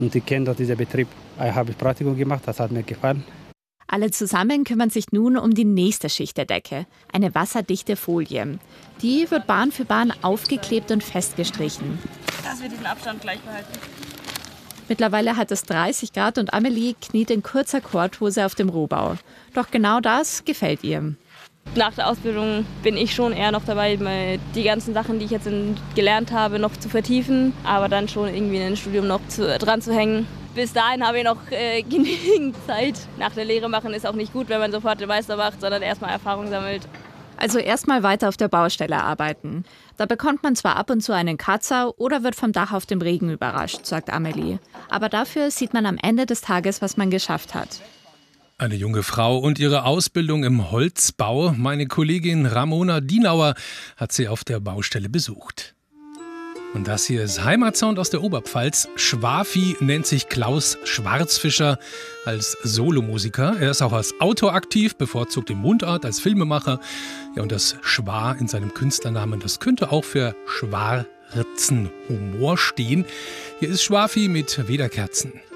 Und ich kenne diesen Betrieb. Ich habe Praktikum gemacht, das hat mir gefallen. Alle zusammen kümmern sich nun um die nächste Schicht der Decke, eine wasserdichte Folie. Die wird Bahn für Bahn aufgeklebt und festgestrichen. Dass wir diesen Abstand gleich behalten. Mittlerweile hat es 30 Grad und Amelie kniet in kurzer Korthose auf dem Rohbau. Doch genau das gefällt ihr. Nach der Ausbildung bin ich schon eher noch dabei, die ganzen Sachen, die ich jetzt gelernt habe, noch zu vertiefen, aber dann schon irgendwie in ein Studium noch dran zu hängen. Bis dahin habe ich noch genügend Zeit. Nach der Lehre machen ist auch nicht gut, wenn man sofort den Meister macht, sondern erstmal Erfahrung sammelt. Also erstmal weiter auf der Baustelle arbeiten. Da bekommt man zwar ab und zu einen Kratzer oder wird vom Dach auf dem Regen überrascht, sagt Amelie. Aber dafür sieht man am Ende des Tages, was man geschafft hat. Eine junge Frau und ihre Ausbildung im Holzbau. Meine Kollegin Ramona Dienauer hat sie auf der Baustelle besucht. Und das hier ist Heimatsound aus der Oberpfalz. Schwafi nennt sich Klaus Schwarzfischer als Solomusiker. Er ist auch als Autor aktiv, bevorzugt die Mundart als Filmemacher. Ja, und das Schwa in seinem Künstlernamen, das könnte auch für schwarzen Humor stehen. Hier ist Schwafi mit Wederkerzen.